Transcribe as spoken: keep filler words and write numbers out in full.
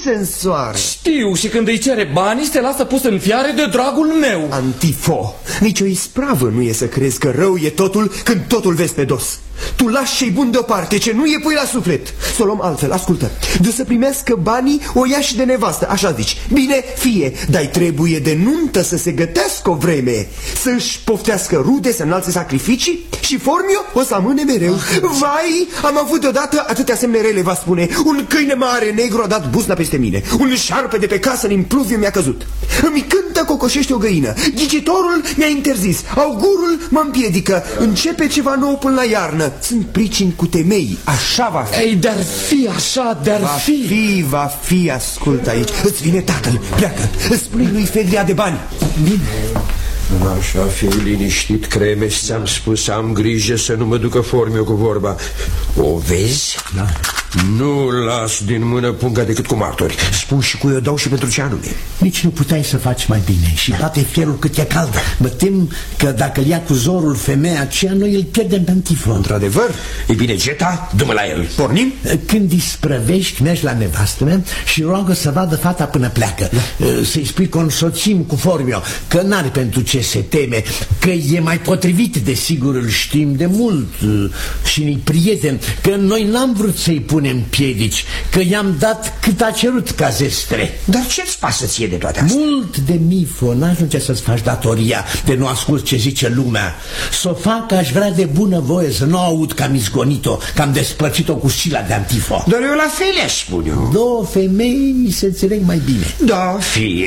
se însoară. Știu, și când îi cere banii, se lasă pus în fiare de dragul meu. Antifo, nici o ispravă nu e să crezi că rău e totul când totul vezi pe dos. Tu lași ce-i bun deoparte, ce nu e pui la suflet. Să o luăm altfel, ascultă. De să primească banii, o ia și de nevastă, așa zici. Bine, fie, dar trebuie de nuntă să se gătească o vreme, să-și poftească rude, să înalțe sacrificii. Și Formio o să amâne mereu. Vai, am avut deodată atâtea semne rele, va spune. Un câine mare negru a dat buzna peste mine. Un șarpe de pe casă în impluviu mi-a căzut. Îmi cântă cocoșește o găină. Ghicitorul mi-a interzis. Augurul mă împiedică. Începe ceva nou până la iarnă. Sunt pricini cu temei, așa va fi. Ei, dar fi așa, dar va fi. fi, va fi, ascultă aici. Îți vine tatăl, pleacă. Îți spui lui Fedria de bani. Bine. Așa, fi liniștit, Cremes, ți-am spus, am grijă să nu mă ducă Formio cu vorba. O vezi? Da. Nu las din mână punga decât cu martori. Spun și cu eu dau și pentru ce anume. Nici nu puteai să faci mai bine. Și bate fierul cât e caldă. Mă tem că dacă îl ia cu zorul femeia aceea, noi îl pierdem pe Antifo. Într-adevăr? E bine, Geta, dă-mă la el. Pornim? Când îi sprăvești, mergi la nevastă mea și roagă să vadă fata până pleacă. Da. Să-i spui că o însoțim cu Formio, că n-are pentru ce se teme, că e mai potrivit, desigur, îl știm de mult și ne-i prieten, că noi n-am vrut să-i punem piedici, că i-am dat cât a cerut ca zestre. Dar ce-ți pasă ție de toate astea? Mult de mifo, n-ajunge să-ți faci datoria de nu ascult ce zice lumea. Să o fac, aș vrea de bună voie, să nu aud că am izgonit-o, că am despărțit-o cu Scila de Antifo. Dar eu la fel aș spune eu. Două femei se înțeleg mai bine. Da, fie.